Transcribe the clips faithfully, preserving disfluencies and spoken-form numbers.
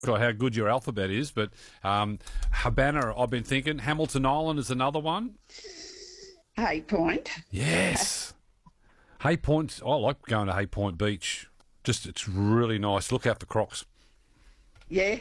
Or how good your alphabet is, but um, Habana, I've been thinking. Hamilton Island is another one. Hay Point. Yes. Hay Point, I like going to Hay Point Beach. Just, it's really nice. Look out for crocs. Yeah.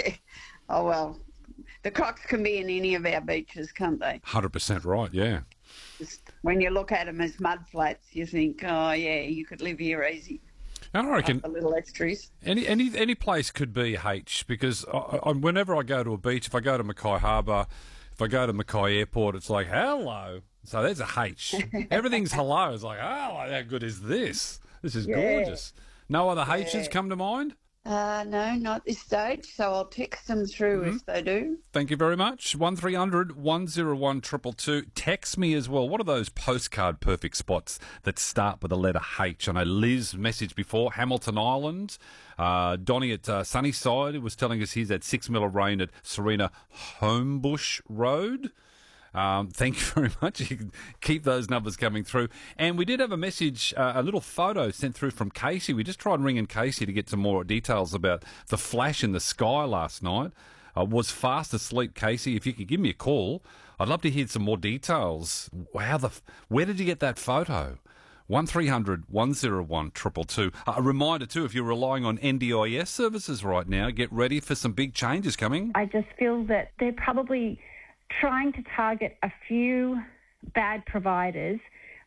Oh, well, the crocs can be in any of our beaches, can't they? one hundred percent right, yeah. Just when you look at them as mud flats, you think, oh, yeah, you could live here easy. And I reckon the little estuaries. Any any any place could be H, because I, I, whenever I go to a beach, if I go to Mackay Harbour, if I go to Mackay Airport, it's like, hello. So there's a H. Everything's hello. It's like, oh, how good is this? This is Yeah. gorgeous. No other H's Yeah. come to mind? Uh, no, not this stage, so I'll text them through Mm-hmm. if they do. Thank you very much. one three hundred one oh one two two two. Text me as well. What are those postcard perfect spots that start with the letter H? I know Liz messaged before, Hamilton Island. Uh, Donnie at uh, Sunnyside was telling us he's at six mil of rain at Serena Homebush Road. Um, thank you very much. You can keep those numbers coming through. And we did have a message, uh, a little photo sent through from Casey. We just tried ringing Casey to get some more details about the flash in the sky last night. I was fast asleep, Casey. If you could give me a call, I'd love to hear some more details. Wow, the where did you get that photo? one three hundred one oh one two two two. Uh, a reminder too, if you're relying on N D I S services right now, get ready for some big changes coming. I just feel that they're probably trying to target a few bad providers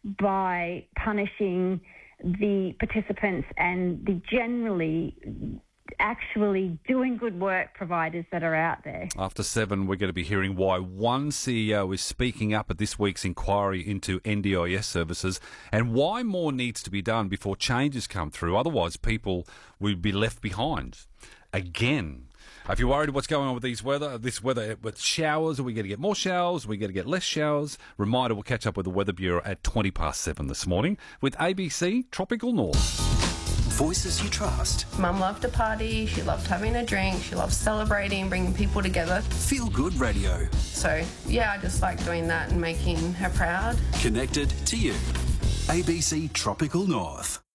by punishing the participants and the generally actually doing good work providers that are out there. After seven, we're going to be hearing why one C E O is speaking up at this week's inquiry into N D I S services and why more needs to be done before changes come through. Otherwise, people will be left behind again. If you're worried what's going on with these weather, this weather with showers, are we going to get more showers? Are we going to get less showers? Reminder, we'll catch up with the Weather Bureau at twenty past seven this morning with A B C Tropical North. Voices you trust. Mum loved to party, she loved having a drink, she loved celebrating, bringing people together. Feel Good Radio. So, yeah, I just like doing that and making her proud. Connected to you. A B C Tropical North.